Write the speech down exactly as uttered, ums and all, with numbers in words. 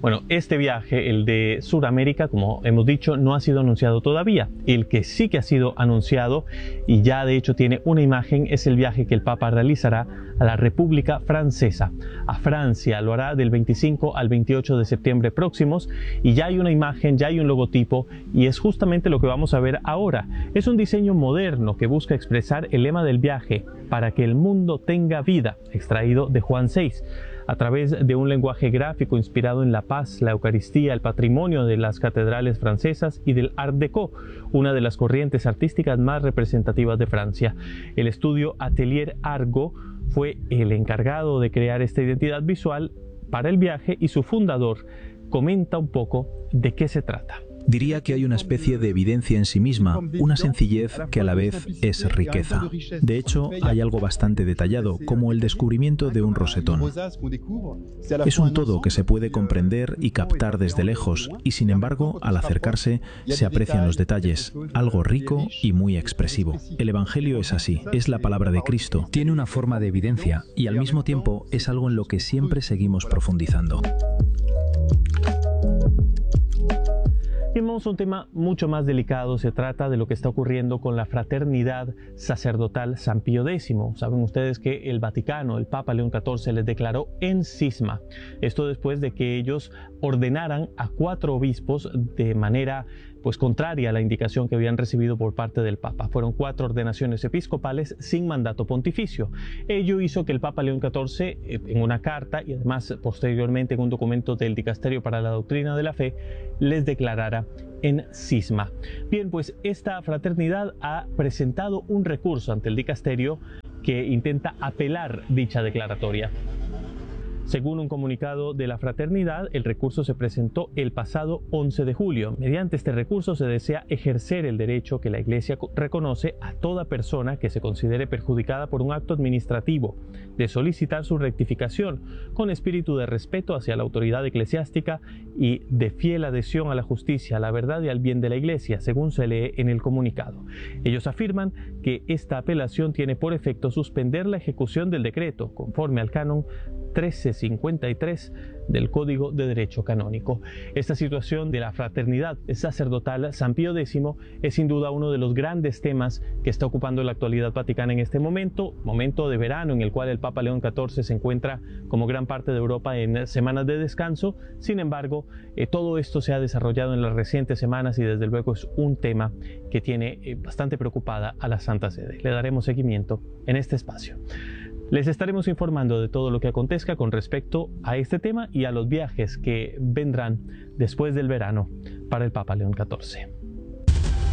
Bueno, este viaje, el de Sudamérica, como hemos dicho, no ha sido anunciado todavía. El que sí que ha sido anunciado y ya de hecho tiene una imagen es el viaje que el Papa realizará a la República Francesa, a Francia. Lo hará del veinticinco al veintiocho de septiembre próximos y ya hay una imagen, ya hay un logotipo y es justamente lo que vamos a ver ahora. Es un diseño moderno que busca expresar el lema del viaje: para que el mundo tenga vida, extraído de Juan seis. A través de un lenguaje gráfico inspirado en la paz, la Eucaristía, el patrimonio de las catedrales francesas y del Art Déco, una de las corrientes artísticas más representativas de Francia. El estudio Atelier Argo fue el encargado de crear esta identidad visual para el viaje y su fundador comenta un poco de qué se trata. Diría que hay una especie de evidencia en sí misma, una sencillez que a la vez es riqueza. De hecho, hay algo bastante detallado, como el descubrimiento de un rosetón. Es un todo que se puede comprender y captar desde lejos, y sin embargo, al acercarse, se aprecian los detalles, algo rico y muy expresivo. El Evangelio es así, es la palabra de Cristo. Tiene una forma de evidencia, y al mismo tiempo es algo en lo que siempre seguimos profundizando. Y vamos a un tema mucho más delicado. Se trata de lo que está ocurriendo con la fraternidad sacerdotal San Pío décimo. Saben ustedes que el Vaticano, el Papa León catorce, les declaró en cisma. Esto después de que ellos ordenaran a cuatro obispos de manera pues contraria a la indicación que habían recibido por parte del Papa. Fueron cuatro ordenaciones episcopales sin mandato pontificio. Ello hizo que el Papa León catorce, en una carta y además posteriormente en un documento del Dicasterio para la Doctrina de la Fe, les declarara en cisma. Bien, pues esta fraternidad ha presentado un recurso ante el Dicasterio que intenta apelar dicha declaratoria. Según un comunicado de la fraternidad, el recurso se presentó el pasado once de julio. Mediante este recurso se desea ejercer el derecho que la Iglesia reconoce a toda persona que se considere perjudicada por un acto administrativo, de solicitar su rectificación con espíritu de respeto hacia la autoridad eclesiástica y de fiel adhesión a la justicia, a la verdad y al bien de la Iglesia, según se lee en el comunicado. Ellos afirman que esta apelación tiene por efecto suspender la ejecución del decreto, conforme al canon trece cincuenta y tres del Código de Derecho Canónico. Esta situación de la fraternidad sacerdotal San Pío décimo es sin duda uno de los grandes temas que está ocupando la actualidad vaticana en este momento, momento de verano en el cual el Papa León catorce se encuentra, como gran parte de Europa, en semanas de descanso. Sin embargo, eh, todo esto se ha desarrollado en las recientes semanas y desde luego es un tema que tiene eh, bastante preocupada a la Santa Sede. Le daremos seguimiento en este espacio. Les estaremos informando de todo lo que acontezca con respecto a este tema y a los viajes que vendrán después del verano para el Papa León catorce.